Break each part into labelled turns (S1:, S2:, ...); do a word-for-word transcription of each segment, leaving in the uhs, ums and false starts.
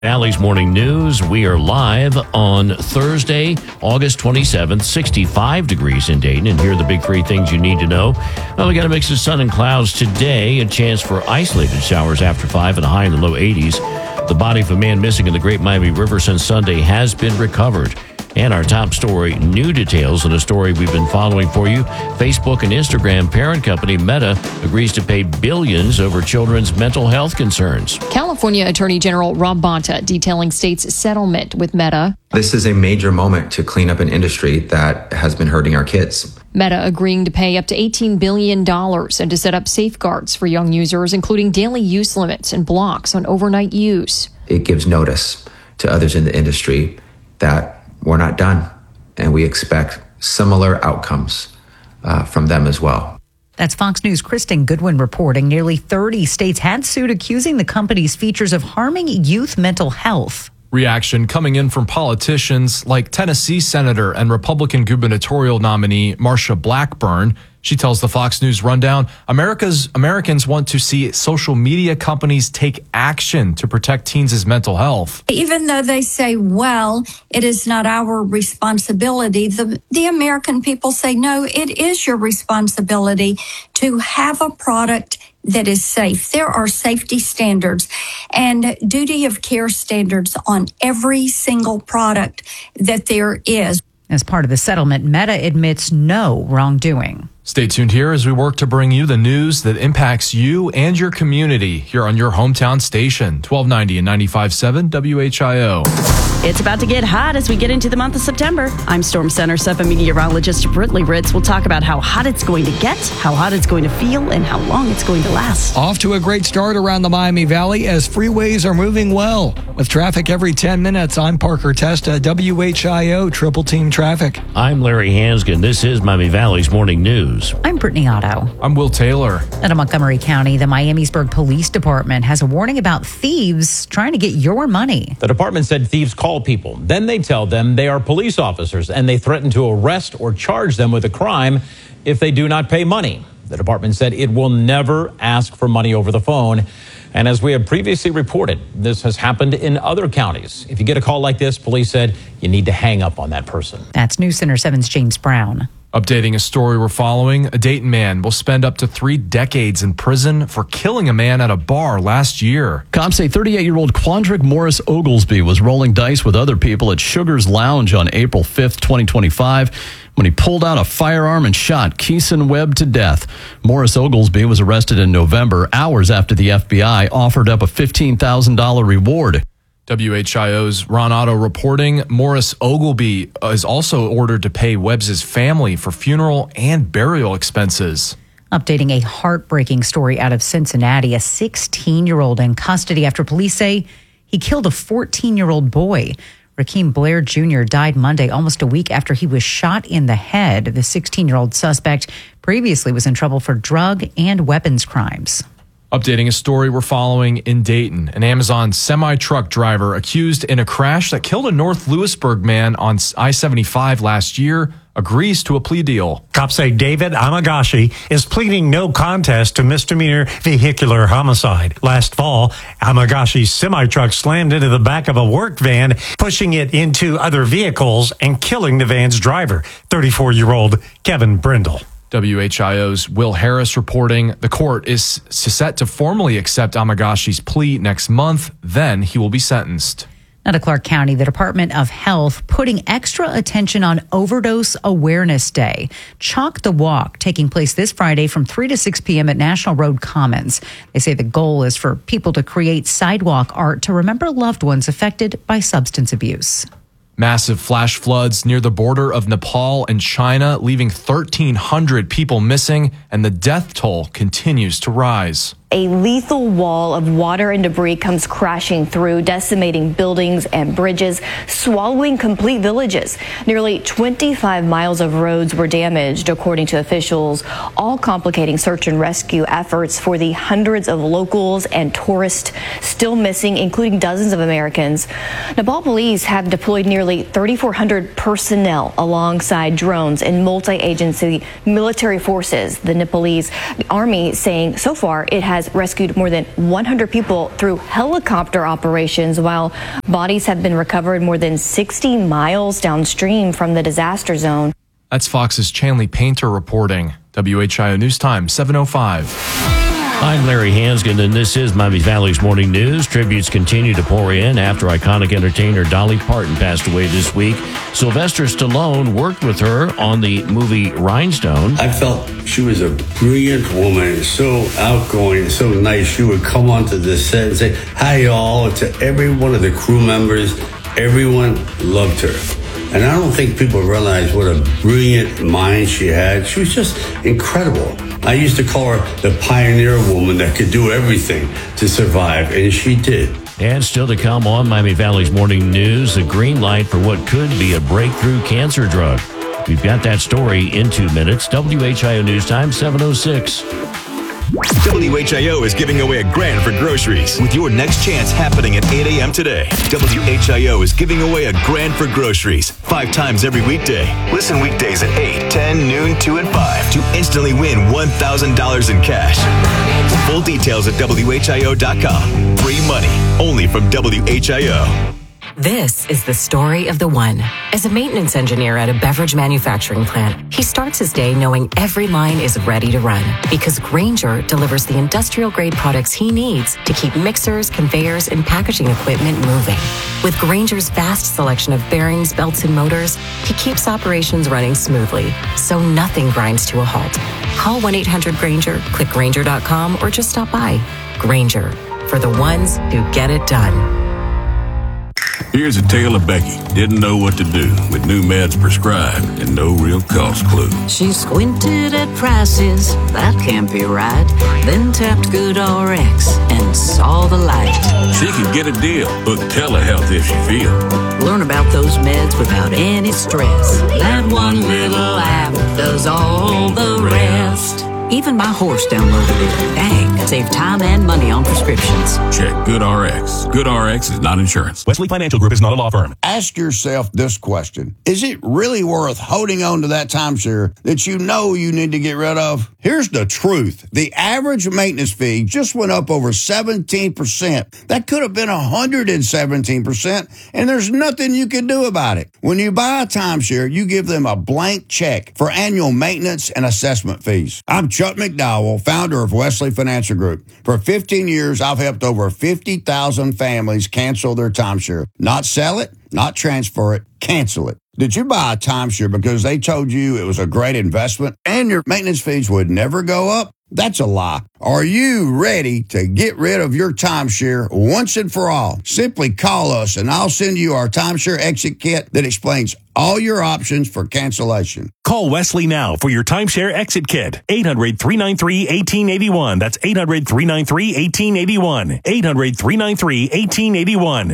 S1: Valley's Morning News. We are live on Thursday, August twenty-seventh, sixty-five degrees in Dayton. And here are the big three things you need to know. Well, we got a mix of sun and clouds today. A chance for isolated showers after five and a high in the low eighties. The body of a man missing in the Great Miami River since Sunday has been recovered. And our top story, new details on a story we've been following for you. Facebook and Instagram parent company Meta agrees to pay billions over children's mental health concerns.
S2: California Attorney General Rob Bonta detailing state's settlement with Meta.
S3: This is a major moment to clean up an industry that has been hurting our kids.
S2: Meta agreeing to pay up to eighteen billion dollars and to set up safeguards for young users, including daily use limits and blocks on overnight use.
S3: It gives notice to others in the industry that we're not done, and we expect similar outcomes uh, from them as well.
S4: That's Fox News' Kristen Goodwin reporting. Nearly thirty states had sued accusing the company's features of harming youth mental health.
S5: Reaction coming in from politicians like Tennessee Senator and Republican gubernatorial nominee Marsha Blackburn. She tells the Fox News Rundown, America's Americans want to see social media companies take action to protect teens' mental health.
S6: Even though they say, well, it is not our responsibility, the, the American people say, no, it is your responsibility to have a product that is safe. There are safety standards and duty of care standards on every single product that there is.
S4: As part of the settlement, Meta admits no wrongdoing.
S5: Stay tuned here as we work to bring you the news that impacts you and your community here on your hometown station, twelve ninety and ninety-five point seven W H I O.
S7: It's about to get hot as we get into the month of September. I'm Storm Center seven meteorologist Britley Ritz. We'll talk about how hot it's going to get, how hot it's going to feel, and how long it's going to last.
S8: Off to a great start around the Miami Valley as freeways are moving well. With traffic every ten minutes, I'm Parker Testa, W H I O Triple Team Traffic.
S1: I'm Larry Hansgen. This is Miami Valley's Morning News.
S4: I'm Brittany Otto.
S5: I'm Will Taylor.
S4: Out of Montgomery County, the Miamisburg Police Department has a warning about thieves trying to get your money.
S9: The department said thieves call people. Then they tell them they are police officers and they threaten to arrest or charge them with a crime if they do not pay money. The department said it will never ask for money over the phone. And as we have previously reported, this has happened in other counties. If you get a call like this, police said you need to hang up on that person.
S4: That's News Center seven's James Brown.
S5: Updating a story we're following, a Dayton man will spend up to three decades in prison for killing a man at a bar last year.
S10: Cops say thirty-eight-year-old Quandrick Morris Oglesby was rolling dice with other people at Sugar's Lounge on April fifth, twenty twenty-five, when he pulled out a firearm and shot Keeson Webb to death. Morris Oglesby was arrested in November, hours after the F B I offered up a fifteen thousand dollars reward.
S5: W H I O's Ron Otto reporting Morris Oglesby is also ordered to pay Webbs' family for funeral and burial expenses.
S4: Updating a heartbreaking story out of Cincinnati, a sixteen-year-old in custody after police say he killed a fourteen-year-old boy. Rakeem Blair Junior died Monday, almost a week after he was shot in the head. The sixteen-year-old suspect previously was in trouble for drug and weapons crimes.
S5: Updating a story we're following in Dayton. An Amazon semi-truck driver accused in a crash that killed a North Lewisburg man on I seventy-five last year agrees to a plea deal.
S11: Cops say David Amagashi is pleading no contest to misdemeanor vehicular homicide. Last fall, Amagashi's semi-truck slammed into the back of a work van, pushing it into other vehicles and killing the van's driver, thirty-four-year-old Kevin Brindle.
S5: W H I O's Will Harris reporting the court is set to formally accept Amagashi's plea next month. Then he will be sentenced.
S4: Now to Clark County, the Department of Health putting extra attention on Overdose Awareness Day. Chalk the Walk taking place this Friday from three to six p.m. at National Road Commons. They say the goal is for people to create sidewalk art to remember loved ones affected by substance abuse.
S5: Massive flash floods near the border of Nepal and China, leaving thirteen hundred people missing, and the death toll continues to rise.
S12: A lethal wall of water and debris comes crashing through, decimating buildings and bridges, swallowing complete villages. Nearly twenty-five miles of roads were damaged, according to officials, all complicating search and rescue efforts for the hundreds of locals and tourists still missing, including dozens of Americans. Nepal police have deployed nearly thirty-four hundred personnel alongside drones and multi-agency military forces. The Nepalese army saying so far it has has rescued more than one hundred people through helicopter operations, while bodies have been recovered more than sixty miles downstream from the disaster zone.
S5: That's Fox's Chanley Painter reporting. W H I O News Time, seven oh five.
S1: I'm Larry Hansgen, and this is Miami Valley's Morning News. Tributes continue to pour in after iconic entertainer Dolly Parton passed away this week. Sylvester Stallone worked with her on the movie Rhinestone.
S13: I felt she was a brilliant woman, so outgoing, so nice. She would come onto the set and say, "Hi, y'all," to every one of the crew members. Everyone loved her. And I don't think people realize what a brilliant mind she had. She was just incredible. I used to call her the pioneer woman that could do everything to survive, and she did.
S1: And still to come on Miami Valley's Morning News, the green light for what could be a breakthrough cancer drug. We've got that story in two minutes. W H I O News Time, seven oh six.
S14: W H I O is giving away a grand for groceries with your next chance happening at eight a.m. today. W H I O is giving away a grand for groceries five times every weekday. Listen weekdays at eight, ten, noon, two, and five to instantly win one thousand dollars in cash. Full details at W H I O dot com. Free money only from W H I O.
S15: This is the story of the one. As a maintenance engineer at a beverage manufacturing plant, he starts his day knowing every line is ready to run because Grainger delivers the industrial-grade products he needs to keep mixers, conveyors, and packaging equipment moving. With Grainger's vast selection of bearings, belts, and motors, he keeps operations running smoothly, so nothing grinds to a halt. Call one eight hundred Grainger, click Grainger dot com, or just stop by. Grainger, for the ones who get it done.
S16: Here's a tale of Becky. Didn't know what to do with new meds prescribed and no real cost clue.
S17: She squinted at prices, that can't be right. Then tapped GoodRx and saw the light.
S16: She could get a deal. Book telehealth if she feel.
S17: Learn about those meds without any stress. That one little app does all the rest. Even my horse downloaded it. Dang, save time and money on prescriptions.
S16: Check GoodRx. GoodRx is not insurance.
S18: Wesley Financial Group is not a law firm.
S19: Ask yourself this question. Is it really worth holding on to that timeshare that you know you need to get rid of? Here's the truth. The average maintenance fee just went up over seventeen percent. That could have been one hundred seventeen percent, and there's nothing you can do about it. When you buy a timeshare, you give them a blank check for annual maintenance and assessment fees. I'm Chuck McDowell, founder of Wesley Financial Group. For fifteen years, I've helped over fifty thousand families cancel their timeshare. Not sell it, not transfer it, cancel it. Did you buy a timeshare because they told you it was a great investment and your maintenance fees would never go up? That's a lie. Are you ready to get rid of your timeshare once and for all? Simply call us and I'll send you our timeshare exit kit that explains all your options for cancellation.
S18: Call Wesley now for your timeshare exit kit. eight hundred, three nine three, one eight eight one. That's eight hundred, three nine three, one eight eight one. eight hundred, three nine three, one eight eight one.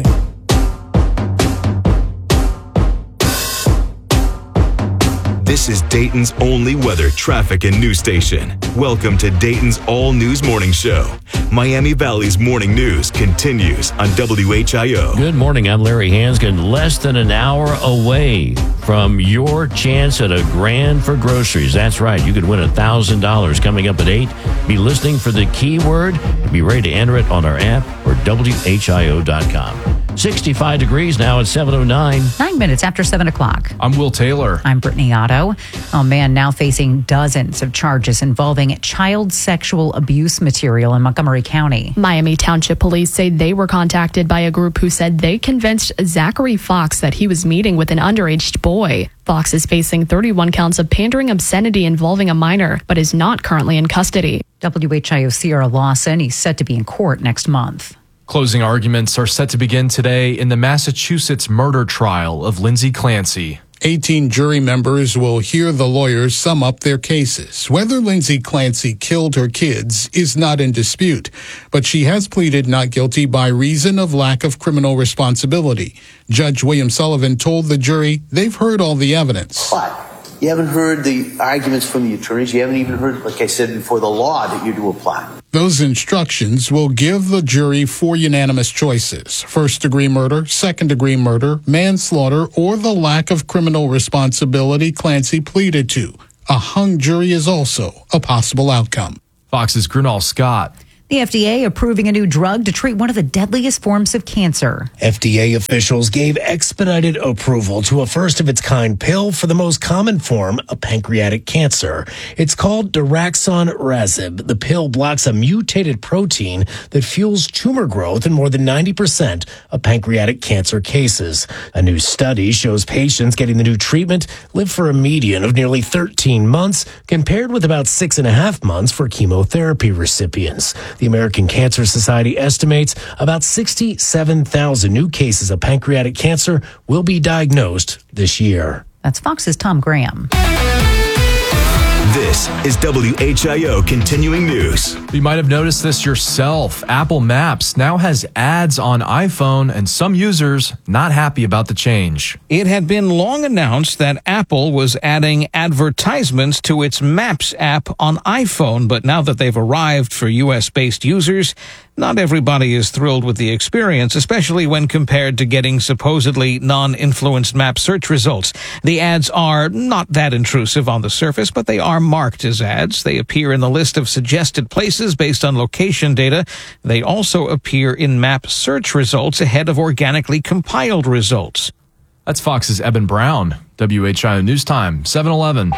S14: This is Dayton's only weather, traffic, and news station. Welcome to Dayton's All News Morning Show. Miami Valley's morning news continues on W H I O.
S1: Good morning. I'm Larry Hansgen. Less than an hour away from your chance at a grand for groceries. That's right. You could win one thousand dollars coming up at eight. Be listening for the keyword and be ready to enter it on our app or W H I O dot com. sixty-five degrees now at seven oh nine.
S4: Nine minutes after seven o'clock.
S5: I'm Will Taylor.
S4: I'm Brittany Otto. A man now facing dozens of charges involving child sexual abuse material in Montgomery County.
S20: Miami Township Police say they were contacted by a group who said they convinced Zachary Fox that he was meeting with an underage boy. Fox is facing thirty-one counts of pandering obscenity involving a minor, but is not currently in custody.
S4: W H I O Sierra Lawson, he's set to be in court next month.
S5: Closing arguments are set to begin today in the Massachusetts murder trial of Lindsay Clancy.
S21: eighteen jury members will hear the lawyers sum up their cases. Whether Lindsay Clancy killed her kids is not in dispute, but she has pleaded not guilty by reason of lack of criminal responsibility. Judge William Sullivan told the jury they've heard all the evidence.
S22: But you haven't heard the arguments from the attorneys. You haven't even heard, like I said before, the law that you do apply.
S21: Those instructions will give the jury four unanimous choices: first-degree murder, second-degree murder, manslaughter, or the lack of criminal responsibility Clancy pleaded to. A hung jury is also a possible outcome.
S5: Fox's Grunal Scott.
S4: The F D A approving a new drug to treat one of the deadliest forms of cancer.
S2: F D A officials gave expedited approval to a first-of-its-kind pill for the most common form of pancreatic cancer. It's called daraxonrasib. The pill blocks a mutated protein that fuels tumor growth in more than ninety percent of pancreatic cancer cases. A new study shows patients getting the new treatment live for a median of nearly thirteen months, compared with about six and a half months for chemotherapy recipients. The American Cancer Society estimates about sixty-seven thousand new cases of pancreatic cancer will be diagnosed this year.
S4: That's Fox's Tom Graham.
S14: This is W H I O Continuing News.
S5: You might have noticed this yourself. Apple Maps now has ads on iPhone, and some users not happy about the change.
S3: It had been long announced that Apple was adding advertisements to its Maps app on iPhone, but now that they've arrived for U S-based users, not everybody is thrilled with the experience, especially when compared to getting supposedly non-influenced map search results. The ads are not that intrusive on the surface, but they are marked as ads. They appear in the list of suggested places based on location data. They also appear in map search results ahead of organically compiled results.
S5: That's Fox's Eben Brown. W H I O News Time, seven eleven.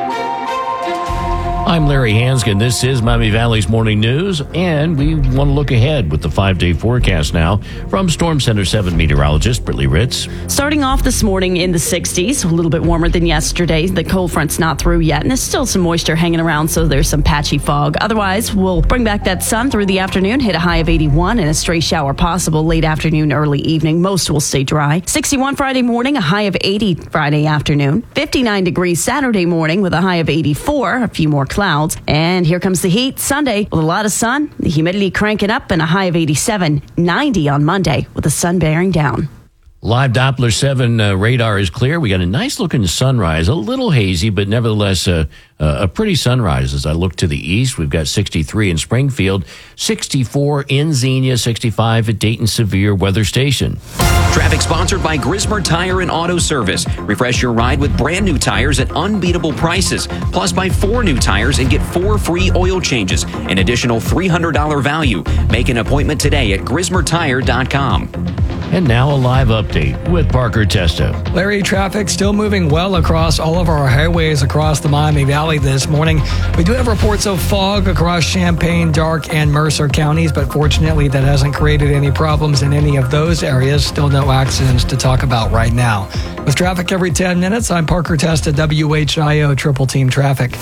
S1: I'm Larry Hanskin. This is Miami Valley's Morning News, and we want to look ahead with the five-day forecast now from Storm Center seven meteorologist Brittany Ritz.
S7: Starting off this morning in the sixties, a little bit warmer than yesterday. The cold front's not through yet, and there's still some moisture hanging around, so there's some patchy fog. Otherwise, we'll bring back that sun through the afternoon, hit a high of eighty-one, and a stray shower possible late afternoon, early evening. Most will stay dry. sixty-one Friday morning, a high of eighty Friday afternoon. fifty-nine degrees Saturday morning with a high of eighty-four, a few more clouds. And here comes the heat Sunday with a lot of sun, the humidity cranking up, and a high of eighty-seven. ninety on Monday with the sun bearing down.
S1: Live Doppler seven uh, radar is clear. We got a nice looking sunrise, a little hazy, but nevertheless uh, uh, a pretty sunrise. As I look to the east, we've got sixty-three in Springfield, sixty-four in Xenia, sixty-five at Dayton Severe Weather Station.
S23: Traffic sponsored by Grismer Tire and Auto Service. Refresh your ride with brand new tires at unbeatable prices. Plus, buy four new tires and get four free oil changes. An additional three hundred dollars value. Make an appointment today at grismer tire dot com.
S1: And now a live update with Parker Testa.
S8: Larry, traffic still moving well across all of our highways across the Miami Valley this morning. We do have reports of fog across Champaign, Darke, and Mercer counties, but fortunately that hasn't created any problems in any of those areas. Still no accidents to talk about right now. With traffic every ten minutes, I'm Parker Testa, W H I O Triple Team Traffic.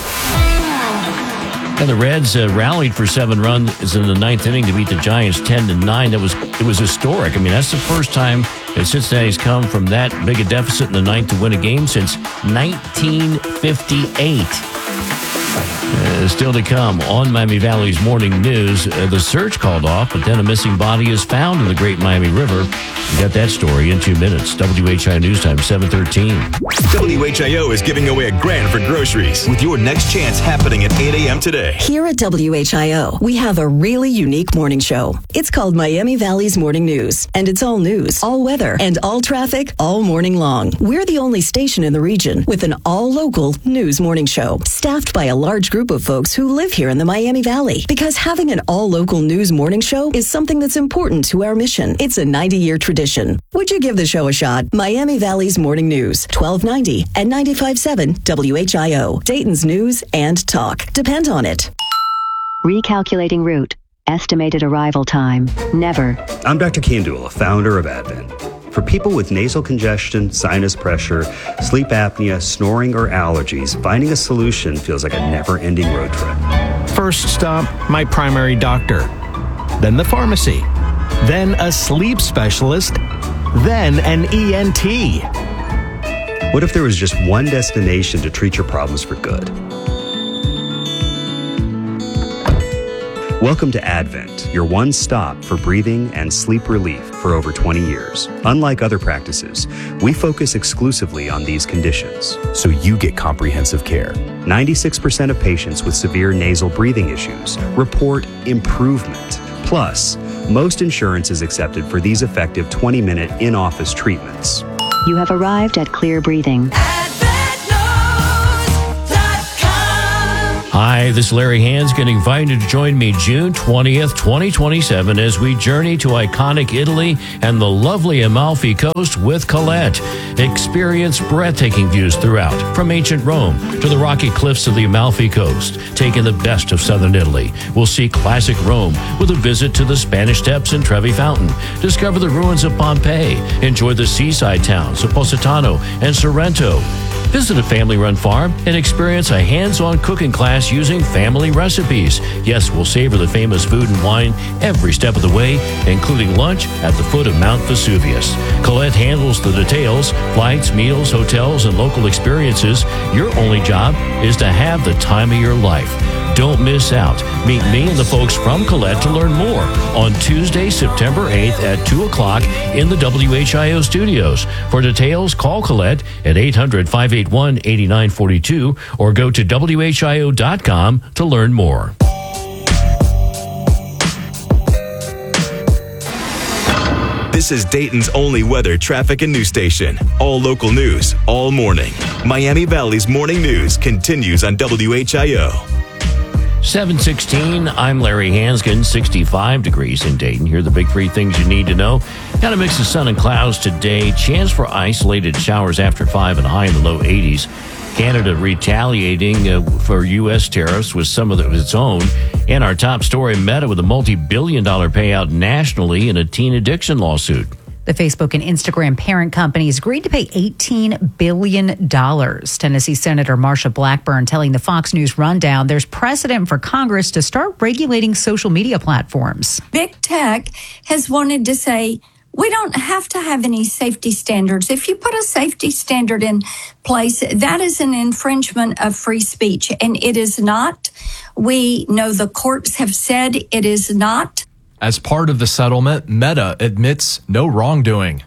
S1: And the Reds uh, rallied for seven runs in the ninth inning to beat the Giants ten to nine. That was it was historic. I mean, that's the first time that Cincinnati's come from that big a deficit in the ninth to win a game since nineteen fifty-eight. Uh, still to come on Miami Valley's Morning News. Uh, the search called off, but then a missing body is found in the Great Miami River. We got that story in two minutes. W H I O News Time, seven thirteen.
S14: W H I O is giving away a grand for groceries with your next chance happening at eight a.m. today.
S24: Here at W H I O, we have a really unique morning show. It's called Miami Valley's Morning News, and it's all news, all weather, and all traffic all morning long. We're the only station in the region with an all-local news morning show, staffed by a large group of folks who live here in the Miami Valley. Because having an all-local news morning show is something that's important to our mission. It's a ninety-year tradition. Would you give the show a shot? Miami Valley's Morning News, twelve ninety and ninety-five point seven W H I O. Dayton's news and talk. Depend on it.
S25: Recalculating route. Estimated arrival time. Never.
S26: I'm Doctor Kandula, founder of Advent. For people with nasal congestion, sinus pressure, sleep apnea, snoring, or allergies, finding a solution feels like a never-ending road trip.
S27: First stop, my primary doctor. Then the pharmacy. Then a sleep specialist. Then an E N T.
S26: What if there was just one destination to treat your problems for good? Welcome to Advent, your one stop for breathing and sleep relief for over twenty years. Unlike other practices, we focus exclusively on these conditions, so you get comprehensive care. ninety-six percent of patients with severe nasal breathing issues report improvement. Plus, most insurance is accepted for these effective twenty-minute in-office treatments.
S25: You have arrived at Clear Breathing.
S1: Hi, this is Larry Hansgen, inviting you to join me June twentieth, twenty twenty-seven as we journey to iconic Italy and the lovely Amalfi Coast with Colette. Experience breathtaking views throughout, from ancient Rome to the rocky cliffs of the Amalfi Coast. Taking the best of southern Italy, we'll see classic Rome with a visit to the Spanish Steps and Trevi Fountain. Discover the ruins of Pompeii. Enjoy the seaside towns of Positano and Sorrento. Visit a family-run farm and experience a hands-on cooking class using family recipes. Yes, we'll savor the famous food and wine every step of the way, including lunch at the foot of Mount Vesuvius. Colette handles the details, flights, meals, hotels, and local experiences. Your only job is to have the time of your life. Don't miss out. Meet me and the folks from Colette to learn more on Tuesday, September eighth at two o'clock in the W H I O studios. For details, call Colette at eight hundred, five eight one, eight nine four two or go to W H I O dot com to learn more.
S14: This is Dayton's only weather, traffic, and news station. All local news, all morning. Miami Valley's morning news continues on W H I O.
S1: seven sixteen, I'm Larry Hansgen, sixty-five degrees in Dayton. Here are the big three things you need to know. Got a mix of sun and clouds today. Chance for isolated showers after five and high in the low eighties. Canada retaliating uh, for U S tariffs with some of its own. And our top story, Meta with a multi-billion dollar payout nationally in a teen addiction lawsuit.
S4: The Facebook and Instagram parent companies agreed to pay eighteen billion dollars. Tennessee Senator Marsha Blackburn telling the Fox News Rundown there's precedent for Congress to start regulating social media platforms.
S6: Big tech has wanted to say, we don't have to have any safety standards. If you put a safety standard in place, that is an infringement of free speech, and it is not. We know the courts have said it is not.
S5: As part of the settlement, Meta admits no wrongdoing.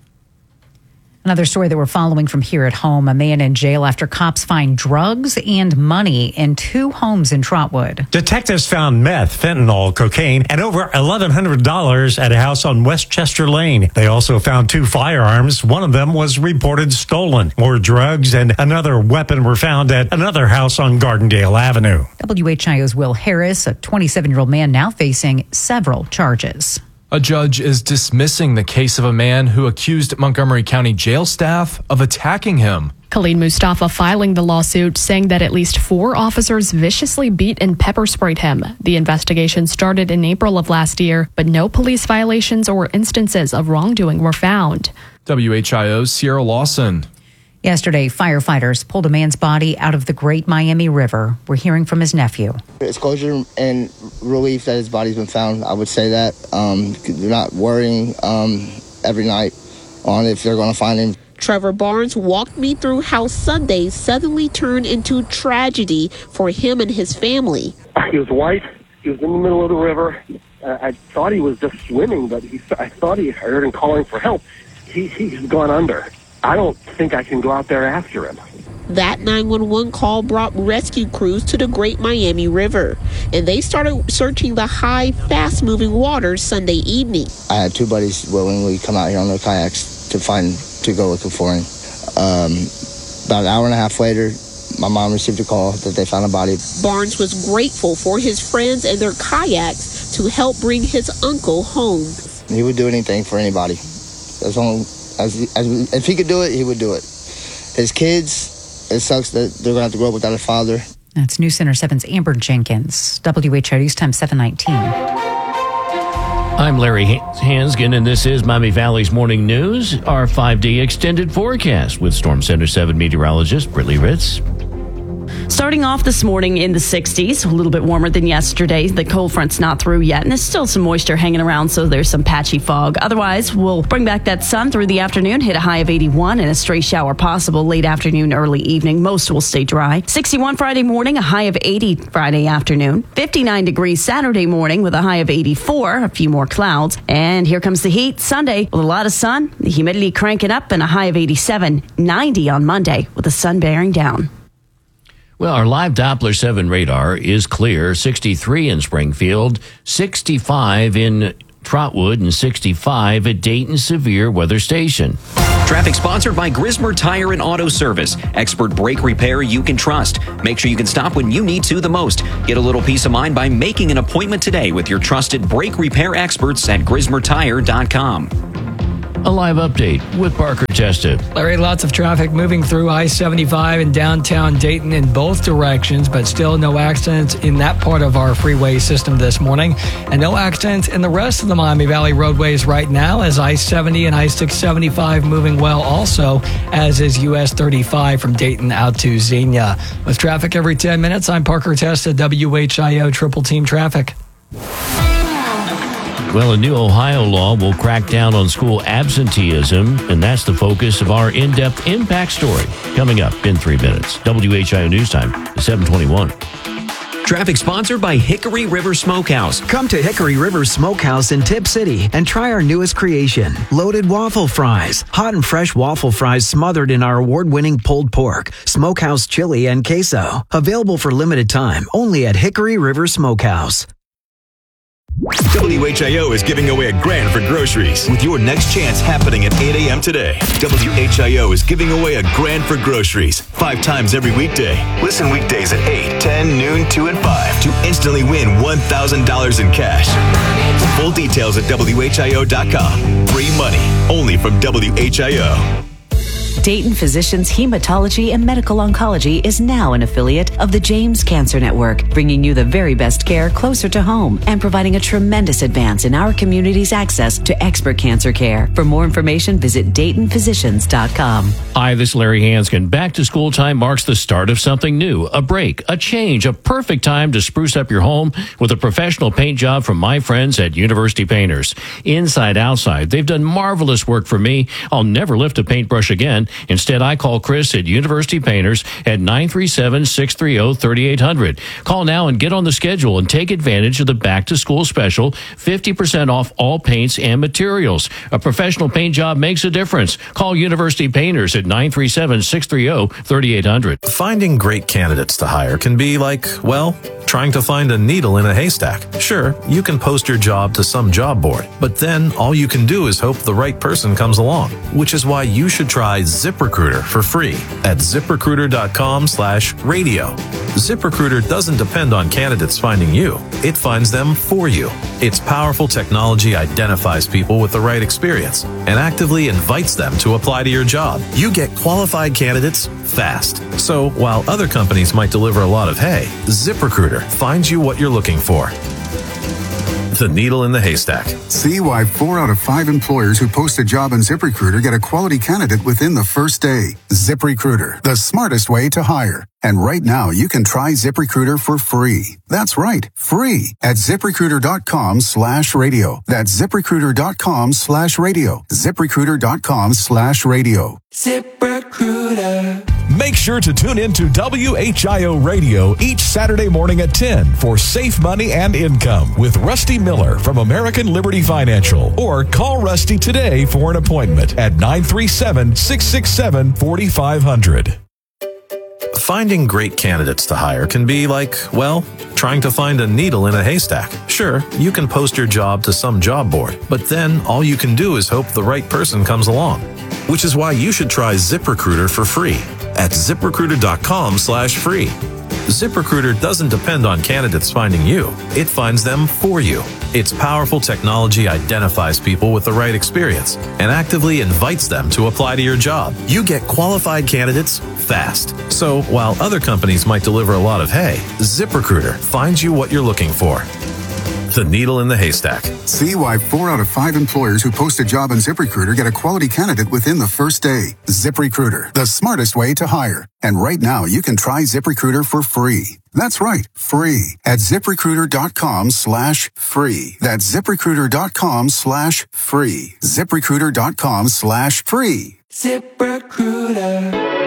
S4: Another story that we're following from here at home, a man in jail after cops find drugs and money in two homes in Trotwood.
S9: Detectives found meth, fentanyl, cocaine, and over eleven hundred dollars at a house on Westchester Lane. They also found two firearms. One of them was reported stolen. More drugs and another weapon were found at another house on Gardendale Avenue.
S4: W H I O's Will Harris, a twenty-seven-year-old man now facing several charges.
S5: A judge is dismissing the case of a man who accused Montgomery County jail staff of attacking him.
S20: Khalid Mustafa filing the lawsuit, saying that at least four officers viciously beat and pepper sprayed him. The investigation started in April of last year, but no police violations or instances of wrongdoing were found.
S5: W H I O's Sierra Lawson.
S4: Yesterday, firefighters pulled a man's body out of the Great Miami River. We're hearing from his nephew.
S10: It's closure and relief that his body's been found. I would say that. Um, they're not worrying um, every night on if they're going to find him.
S11: Trevor Barnes walked me through how Sunday suddenly turned into tragedy for him and his family.
S12: He was white. He was in the middle of the river. Uh, I thought he was just swimming, but he, I thought he heard him calling for help. He, he's gone under. I don't think I can go out there after him.
S11: That nine one one call brought rescue crews to the Great Miami River, and they started searching the high, fast-moving waters Sunday evening.
S10: I had two buddies willingly come out here on their kayaks to find, to go looking for him. Um, about an hour and a half later, my mom received a call that they found a body.
S11: Barnes was grateful for his friends and their kayaks to help bring his uncle home.
S10: He would do anything for anybody. As long as, as if he could do it, he would do it. His kids, it sucks that they're going to have to grow up without a father.
S4: That's News Center seven's Amber Jenkins. W H I O News Time seven nineteen.
S1: I'm Larry Hansgen, and this is Miami Valley's Morning News, our five-day extended forecast with Storm Center seven meteorologist Brittany Ritz.
S7: Starting off this morning in the sixties, a little bit warmer than yesterday. The cold front's not through yet, and there's still some moisture hanging around, so there's some patchy fog. Otherwise, we'll bring back that sun through the afternoon, hit a high of eighty-one, and a stray shower possible late afternoon, early evening. Most will stay dry. sixty-one Friday morning, a high of eighty Friday afternoon. fifty-nine degrees Saturday morning with a high of eighty-four, a few more clouds. And here comes the heat Sunday with a lot of sun, the humidity cranking up, and a high of eighty-seven. ninety on Monday with the sun bearing down.
S1: Well, our live Doppler seven radar is clear. sixty-three in Springfield, sixty-five in Trotwood, and sixty-five at Dayton Severe Weather Station.
S23: Traffic sponsored by Grismer Tire and Auto Service. Expert brake repair you can trust. Make sure you can stop when you need to the most. Get a little peace of mind by making an appointment today with your trusted brake repair experts at grismer tire dot com.
S1: A live update with Parker Testa.
S8: Larry, lots of traffic moving through I seventy-five in downtown Dayton in both directions, but still no accidents in that part of our freeway system this morning. And no accidents in the rest of the Miami Valley roadways right now, as I seventy and I six seventy-five moving well also, as is U S thirty-five from Dayton out to Xenia. With traffic every ten minutes, I'm Parker Testa, W H I O Triple Team Traffic.
S1: Well, a new Ohio law will crack down on school absenteeism, and that's the focus of our in-depth impact story coming up in three minutes. W H I O News Time, seven twenty-one.
S23: Traffic sponsored by Hickory River Smokehouse.
S13: Come to Hickory River Smokehouse in Tip City and try our newest creation, loaded waffle fries. Hot and fresh waffle fries smothered in our award-winning pulled pork, smokehouse chili, and queso. Available for limited time only at Hickory River Smokehouse.
S14: W H I O is giving away a grand for groceries with your next chance happening at eight a.m. today. W H I O is giving away a grand for groceries five times every weekday. Listen weekdays at eight, ten, noon, two, and five to instantly win one thousand dollars in cash. Full details at W H I O dot com. Free money only from W H I O.
S25: Dayton Physicians Hematology and Medical Oncology is now an affiliate of the James Cancer Network, bringing you the very best care closer to home and providing a tremendous advance in our community's access to expert cancer care. For more information, visit Dayton Physicians dot com.
S1: Hi, this is Larry Hanskin. Back to school time marks the start of something new, a break, a change, a perfect time to spruce up your home with a professional paint job from my friends at University Painters. Inside, outside, they've done marvelous work for me. I'll never lift a paintbrush again. Instead, I call Chris at University Painters at nine three seven, six three zero, three eight zero zero. Call now and get on the schedule and take advantage of the back-to-school special, fifty percent off all paints and materials. A professional paint job makes a difference. Call University Painters at nine three seven, six three zero, three eight zero zero.
S15: Finding great candidates to hire can be like, well, trying to find a needle in a haystack. Sure, you can post your job to some job board, but then all you can do is hope the right person comes along, which is why you should try ZipRecruiter for free at ZipRecruiter dot com slash radio. ZipRecruiter doesn't depend on candidates finding you. It finds them for you. Its powerful technology identifies people with the right experience and actively invites them to apply to your job. You get qualified candidates fast. So while other companies might deliver a lot of hay, ZipRecruiter finds you what you're looking for. The needle in the haystack.
S16: See why four out of five employers who post a job on ZipRecruiter get a quality candidate within the first day. ZipRecruiter, the smartest way to hire. And right now, you can try ZipRecruiter for free. That's right, free at ZipRecruiter dot com slash radio. That's ZipRecruiter dot com slash radio. ZipRecruiter dot com slash radio.
S17: ZipRecruiter. Make sure to tune in to W H I O Radio each Saturday morning at ten for Safe Money and Income with Rusty Miller from American Liberty Financial. Or call Rusty today for an appointment at nine three seven, six six seven, four five zero zero.
S15: Finding great candidates to hire can be like, well, trying to find a needle in a haystack. Sure, you can post your job to some job board, but then all you can do is hope the right person comes along, which is why you should try ZipRecruiter for free at ZipRecruiter dot com slash free. ZipRecruiter doesn't depend on candidates finding you. It finds them for you. Its powerful technology identifies people with the right experience and actively invites them to apply to your job. You get qualified candidates fast. So while other companies might deliver a lot of hay, ZipRecruiter finds you what you're looking for. The needle in the haystack.
S16: See why four out of five employers who post a job on ZipRecruiter get a quality candidate within the first day. ZipRecruiter, the smartest way to hire. And right now, you can try ZipRecruiter for free. That's right, free at ZipRecruiter dot com slash free. That's ZipRecruiter dot com slash free. ZipRecruiter dot com slash free.
S17: ZipRecruiter.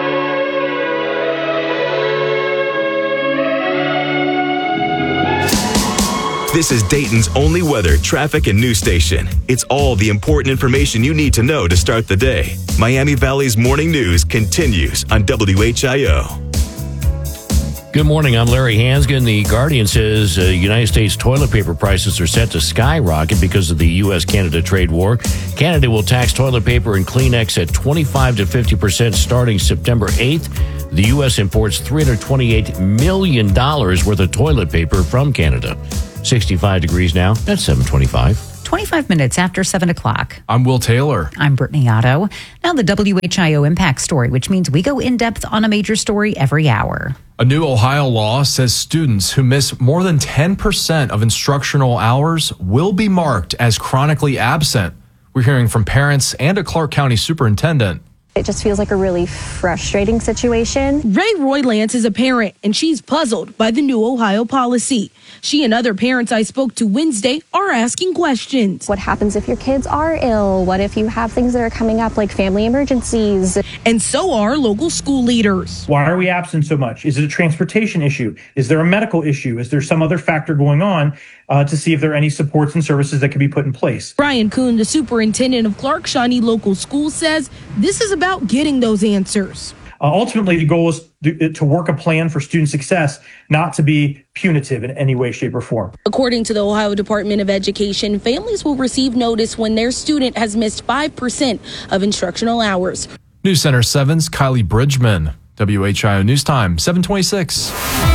S14: This is Dayton's only weather, traffic, and news station. It's all the important information you need to know to start the day. Miami Valley's morning news continues on W H I O.
S1: Good morning. I'm Larry Hansgen. The Guardian says uh, United States toilet paper prices are set to skyrocket because of the U S Canada trade war. Canada will tax toilet paper and Kleenex at twenty-five to fifty percent starting September eighth. The U S imports three hundred twenty-eight million dollars worth of toilet paper from Canada. sixty-five degrees now. That's seven twenty-five.
S4: twenty-five minutes after seven o'clock.
S5: I'm Will Taylor.
S4: I'm Brittany Otto. Now the W H I O Impact Story, which means we go in-depth on a major story every hour.
S5: A new Ohio law says students who miss more than ten percent of instructional hours will be marked as chronically absent. We're hearing from parents and a Clark County superintendent.
S2: It just feels like a really frustrating situation.
S3: Ray Roy Lance is a parent, and she's puzzled by the new Ohio policy. She and other parents I spoke to Wednesday are asking questions.
S2: What happens if your kids are ill? What if you have things that are coming up like family emergencies?
S3: And so are local school leaders.
S18: Why are we absent so much? Is it a transportation issue? Is there a medical issue? Is there some other factor going on uh, to see if there are any supports and services that can be put in place?
S3: Brian Kuhn, the superintendent of Clark Shawnee Local Schools, says this is about getting those answers.
S18: Uh, ultimately, the goal is to, to work a plan for student success, not to be punitive in any way, shape, or form.
S3: According to the Ohio Department of Education, families will receive notice when their student has missed five percent of instructional hours.
S5: News Center seven's Kylie Bridgman. W H I O News Time, seven twenty-six.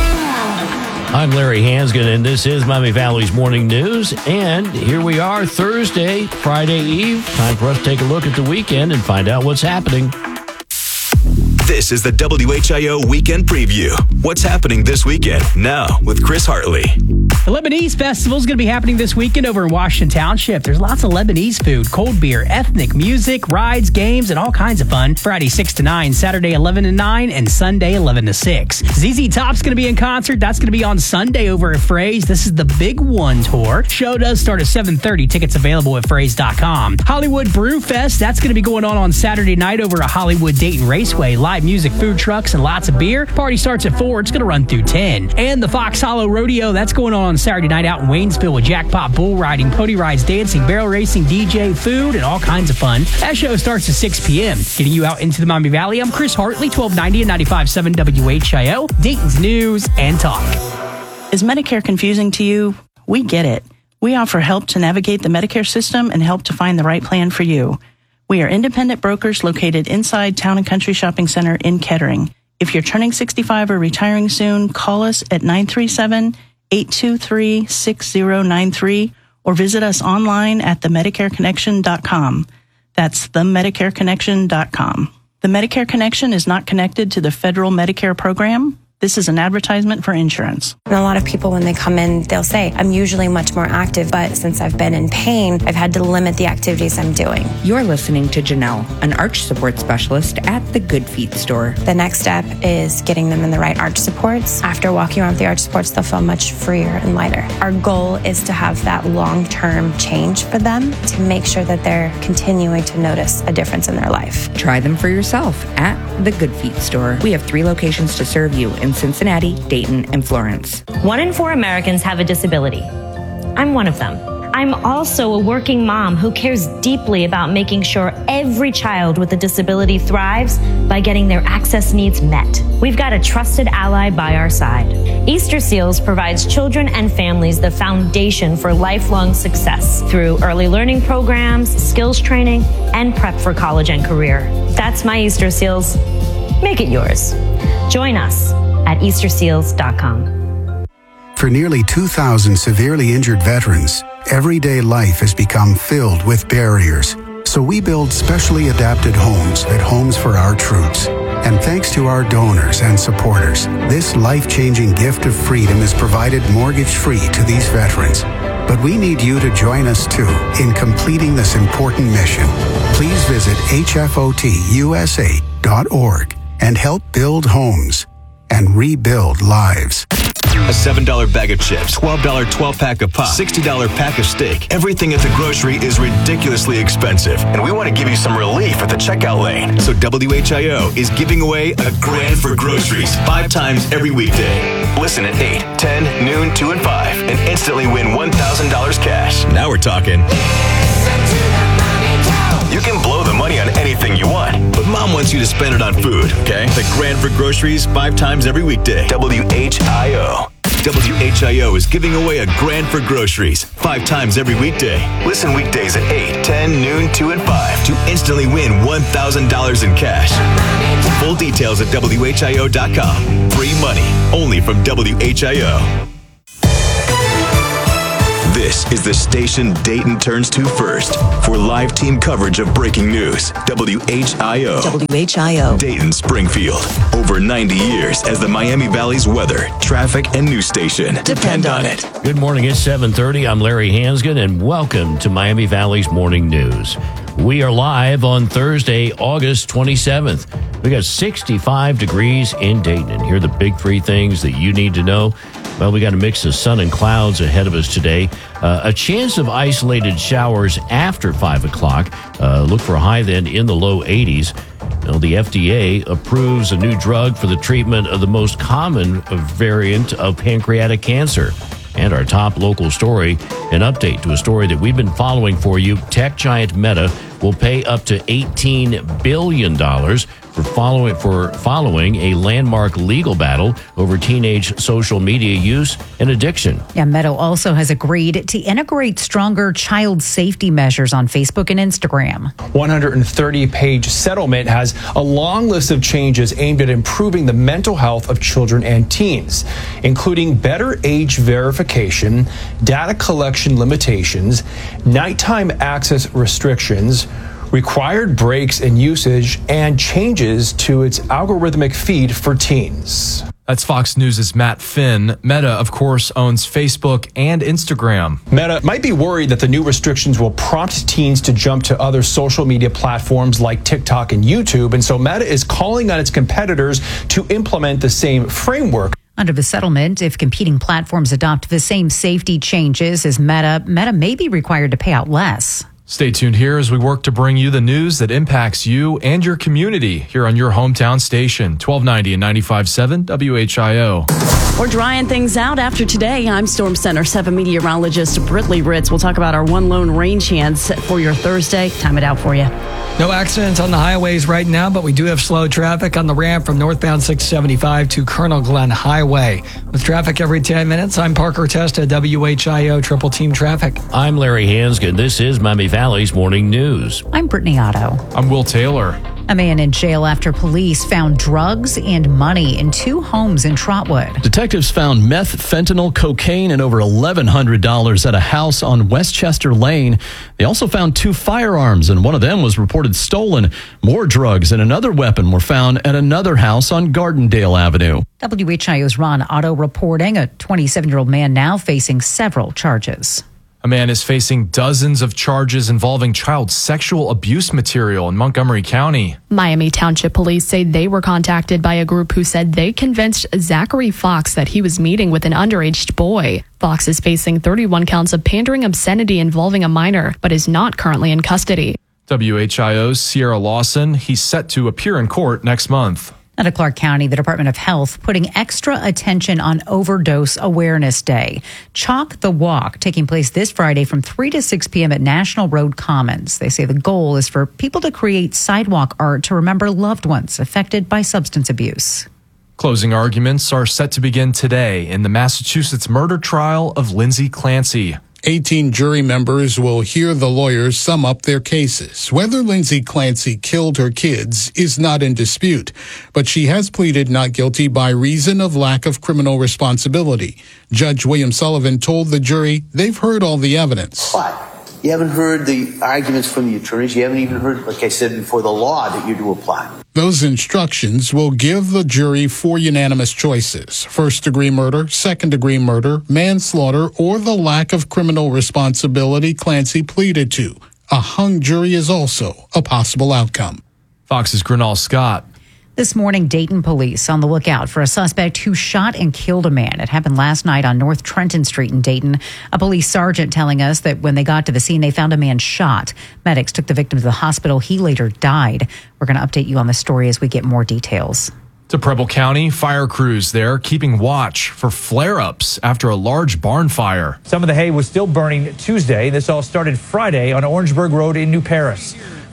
S1: I'm Larry Hansgen, and this is Miami Valley's Morning News. And here we are, Thursday, Friday Eve. Time for us to take a look at the weekend and find out what's happening.
S14: This is the W H I O Weekend Preview. What's happening this weekend? Now with Chris Hartley.
S19: The Lebanese Festival is going to be happening this weekend over in Washington Township. There's lots of Lebanese food, cold beer, ethnic music, rides, games, and all kinds of fun. Friday six to nine, Saturday eleven to nine, and Sunday eleven to six. Z Z Top's going to be in concert. That's going to be on Sunday over at Fraze. This is the Big One Tour. Show does start at seven thirty. Tickets available at fraze dot com. Hollywood Brew Fest, that's going to be going on on Saturday night over at Hollywood Dayton Raceway. Live music, food trucks, and lots of beer. Party starts at four. It's going to run through ten. And the Fox Hollow Rodeo, that's going on on Saturday night out in Waynesville with jackpot bull riding, pony rides, dancing, barrel racing, D J, food, and all kinds of fun. That show starts at six p.m. Getting you out into the Miami Valley, I'm Chris Hartley, twelve ninety and ninety-five point seven W H I O, Dayton's News and Talk.
S21: Is Medicare confusing to you? We get it. We offer help to navigate the Medicare system and help to find the right plan for you. We are independent brokers located inside Town and Country Shopping Center in Kettering. If you're turning sixty-five or retiring soon, call us at nine three seven, eight two three, six zero nine three or visit us online at the medicare connection dot com. That's the medicare connection dot com. The Medicare Connection is not connected to the federal Medicare program. This is an advertisement for insurance.
S2: And a lot of people, when they come in, they'll say, I'm usually much more active, but since I've been in pain, I've had to limit the activities I'm doing.
S22: You're listening to Janelle, an arch support specialist at the Good Feet store.
S2: The next step is getting them in the right arch supports. After walking around with the arch supports, they'll feel much freer and lighter. Our goal is to have that long-term change for them to make sure that they're continuing to notice a difference in their life.
S22: Try them for yourself at the Good Feet store. We have three locations to serve you in Cincinnati, Dayton, and Florence.
S24: One in four Americans have a disability. I'm one of them. I'm also a working mom who cares deeply about making sure every child with a disability thrives by getting their access needs met. We've got a trusted ally by our side. Easter Seals provides children and families the foundation for lifelong success through early learning programs, skills training, and prep for college and career. That's my Easter Seals. Make it yours. Join us at easter seals dot com.
S16: For nearly two thousand severely injured veterans, everyday life has become filled with barriers. So we build specially adapted homes at Homes for Our Troops. And thanks to our donors and supporters, this life-changing gift of freedom is provided mortgage-free to these veterans. But we need you to join us too in completing this important mission. Please visit H F O T U S A dot org and help build homes and rebuild lives.
S14: A seven dollar bag of chips, twelve dollar twelve-pack of pop, sixty dollar pack of steak. Everything at the grocery is ridiculously expensive, and we want to give you some relief at the checkout lane. So W H I O is giving away a grand for groceries five times every weekday. Listen at eight, ten, noon, two, and five, and instantly win one thousand dollars cash. Now we're talking. You can blow the money on anything you want, but Mom wants you to spend it on food, okay? The Grand for Groceries five times every weekday. W H I O. W H I O is giving away a Grand for Groceries five times every weekday. Listen weekdays at eight, ten, noon, two, and five to instantly win one thousand dollars in cash. Full details at W H I O dot com. Free money only from W H I O. This is the station Dayton turns to first for live team coverage of breaking news. W H I O.
S6: W H I O.
S14: Dayton, Springfield. Over ninety years as the Miami Valley's weather, traffic, and news station. Depend on it.
S1: Good morning. It's seven thirty. I'm Larry Hansgen, and welcome to Miami Valley's Morning News. We are live on Thursday, August twenty-seventh. We got sixty-five degrees in Dayton. And here are the big three things that you need to know. Well, we got a mix of sun and clouds ahead of us today. Uh, a chance of isolated showers after five o'clock. Uh, look for a high then in the low eighties. Now, the F D A approves a new drug for the treatment of the most common variant of pancreatic cancer. And our top local story, an update to a story that we've been following for you. Tech giant Meta will pay up to eighteen billion dollars for following for following a landmark legal battle over teenage social media use and addiction.
S4: Yeah, Meta also has agreed to integrate stronger child safety measures on Facebook and Instagram.
S9: one hundred thirty page settlement has a long list of changes aimed at improving the mental health of children and teens, including better age verification, data collection limitations, nighttime access restrictions, required breaks in usage, and changes to its algorithmic feed for teens.
S5: That's Fox News' Matt Finn. Meta, of course, owns Facebook and Instagram.
S9: Meta might be worried that the new restrictions will prompt teens to jump to other social media platforms like TikTok and YouTube, and so Meta is calling on its competitors to implement the same framework.
S4: Under the settlement, if competing platforms adopt the same safety changes as Meta, Meta may be required to pay out less.
S5: Stay tuned here as we work to bring you the news that impacts you and your community here on your hometown station, twelve ninety and ninety-five point seven W H I O.
S7: We're drying things out after today. I'm Storm Center seven meteorologist Britley Ritz. We'll talk about our one lone rain chance for your Thursday. Time it out for you.
S8: No accidents on the highways right now, but we do have slow traffic on the ramp from northbound six seventy-five to Colonel Glenn Highway. With traffic every ten minutes, I'm Parker Testa, W H I O Triple Team Traffic.
S1: I'm Larry Hansgen. This is Miami Valley's Morning News.
S4: I'm Brittany Otto.
S5: I'm Will Taylor.
S4: A man in jail after police found drugs and money in two homes in Trotwood.
S11: Detectives found meth, fentanyl, cocaine, and over eleven hundred dollars at a house on Westchester Lane. They also found two firearms, and one of them was reported stolen. More drugs and another weapon were found at another house on Gardendale Avenue.
S4: W H I O's Ron Otto reporting a twenty-seven-year-old man now facing several charges.
S5: A man is facing dozens of charges involving child sexual abuse material in Montgomery County.
S12: Miami Township Police say they were contacted by a group who said they convinced Zachary Fox that he was meeting with an underage boy. Fox is facing thirty-one counts of pandering obscenity involving a minor, but is not currently in custody.
S5: W H I O's Sierra Lawson, he's set to appear in court next month.
S4: Out of Clark County, the Department of Health putting extra attention on Overdose Awareness Day. Chalk the Walk, taking place this Friday from three to six p.m. at National Road Commons. They say the goal is for people to create sidewalk art to remember loved ones affected by substance abuse.
S5: Closing arguments are set to begin today in the Massachusetts murder trial of Lindsay Clancy.
S20: eighteen jury members will hear the lawyers sum up their cases. Whether Lindsay Clancy killed her kids is not in dispute, but she has pleaded not guilty by reason of lack of criminal responsibility. Judge William Sullivan told the jury they've heard all the evidence.
S26: But you haven't heard the arguments from the attorneys. You haven't even heard, like I said before, the law that you do apply.
S20: Those instructions will give the jury four unanimous choices: first-degree murder, second-degree murder, manslaughter, or the lack of criminal responsibility Clancy pleaded to. A hung jury is also a possible outcome.
S5: Fox's Grinal Scott.
S4: This morning, Dayton police on the lookout for a suspect who shot and killed a man. It happened last night on North Trenton Street in Dayton. A police sergeant telling us that when they got to the scene, they found a man shot. Medics took the victim to the hospital. He later died. We're going to update you on the story as we get more details.
S5: To Preble County, fire crews there keeping watch for flare-ups after a large barn fire.
S27: Some of the hay was still burning Tuesday. This all started Friday on Orangeburg Road in New Paris.